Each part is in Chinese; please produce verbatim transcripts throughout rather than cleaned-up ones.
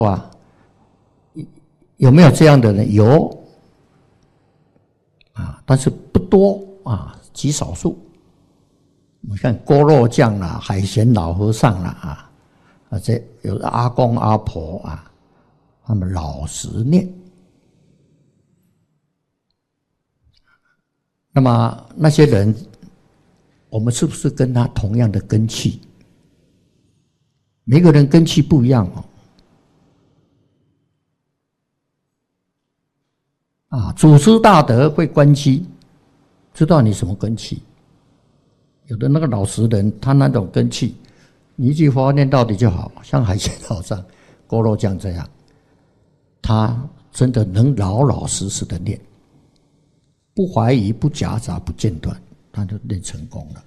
啊，有没有这样的人？有啊，但是不多啊，极少数。你看锅肉酱啦、海鲜老和尚啦啊，啊这有阿公阿婆啊，他们老实念。那么那些人，我们是不是跟他同样的根器？每个人根器不一样哦。啊，祖师大德会观机，知道你什么根器。有的那个老实人，他那种根器，你一句话念到底就好，像海鲜老上锅肉酱这样，他真的能老老实实的念，不怀疑、不夹杂、不间断，他就练成功了。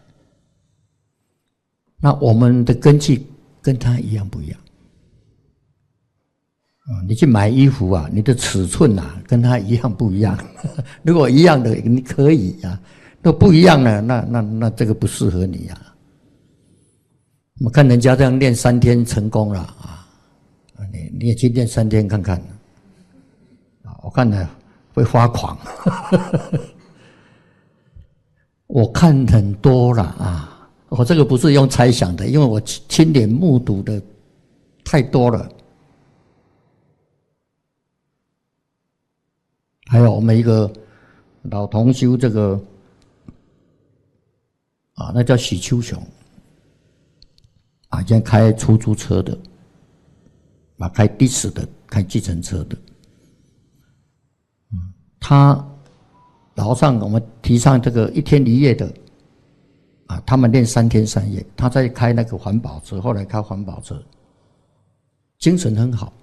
那我们的根器跟他一样不一样？你去买衣服啊，你的尺寸啊，跟他一样不一样？如果一样的，你可以啊；如果不一样呢，那那那这个不适合你啊。我看人家这样练三天成功了啊，你你也去练三天看看啊，我看呢会发狂。我看很多了啊，我这个不是用猜想的，因为我亲眼目睹的太多了。还有我们一个老同修，这个啊，那叫许秋雄啊，以前开出租车的，啊，开的士的，开计程车的。嗯，他早上我们提倡这个一天一夜的，啊，他们练三天三夜。他在开那个环保车，后来开环保车，精神很好。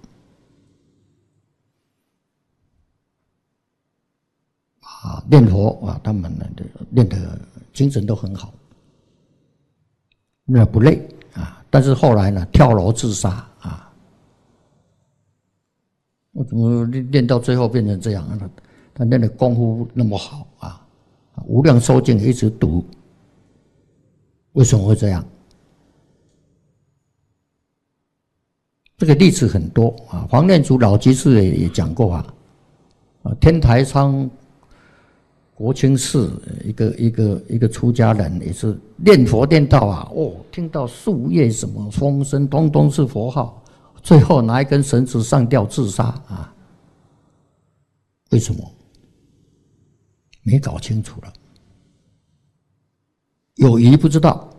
啊，练佛啊，他们练的精神都很好，那不累啊。但是后来呢，跳楼自杀啊，我怎么练到最后变成这样？他他练的功夫那么好啊，无量寿经一直读，为什么会这样？这个例子很多啊。黄念祖老居士也也讲过啊，啊，天台山国清寺一个一个一个出家人也是念佛念到啊，哦，听到树叶什么风声，通通是佛号，最后拿一根绳子上吊自杀啊！为什么？没搞清楚了，有疑不知道。